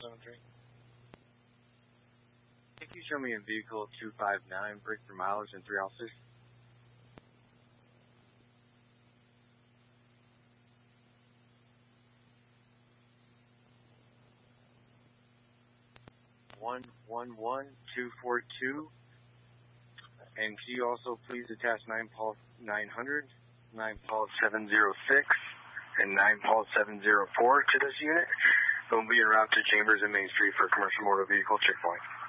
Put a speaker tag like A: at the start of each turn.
A: 7-3.
B: Can you show me in vehicle 259, break for mileage and 3 officers? (111-242), and can you also please attach 9 Paul 900, 9 Paul 706, and 9 Paul 704 to this unit? They'll be en route to Chambers and Main Street for commercial motor vehicle checkpoint.